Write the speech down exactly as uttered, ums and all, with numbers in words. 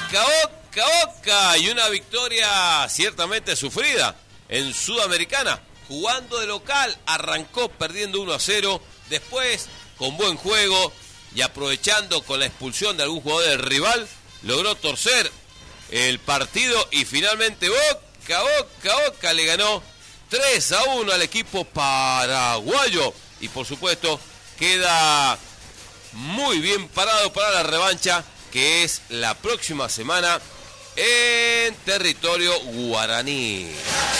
Oca, oca, oca. Y una victoria ciertamente sufrida en Sudamericana. Jugando de local, arrancó perdiendo uno a cero. Después, con buen juego y aprovechando con la expulsión de algún jugador del rival, logró torcer el partido y finalmente Boca, Boca, Boca le ganó tres a uno al equipo paraguayo. Y por supuesto, queda muy bien parado para la revancha, que es la próxima semana en territorio guaraní.